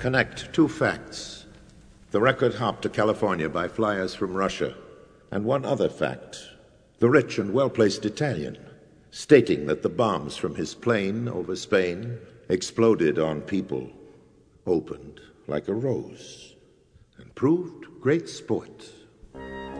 connect two facts: the record hop to California by flyers from Russia, and one other fact: the rich and well-placed Italian stating that the bombs from his plane over Spain exploded on people, opened like a rose, and proved great sport.